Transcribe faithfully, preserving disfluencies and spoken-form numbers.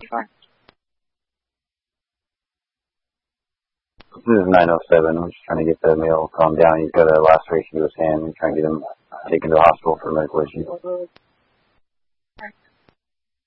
fine. This is nine oh seven. I'm just trying to get the male calmed down. He's got a laceration to his hand. I'm trying to get him taken to the hospital for medical issues.